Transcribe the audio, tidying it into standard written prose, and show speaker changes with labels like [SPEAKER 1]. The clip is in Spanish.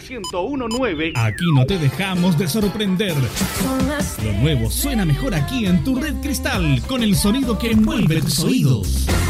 [SPEAKER 1] 101.9.
[SPEAKER 2] Aquí no te dejamos de sorprender. Lo nuevo suena mejor aquí en tu Red Cristal, con el sonido que envuelve tus oídos.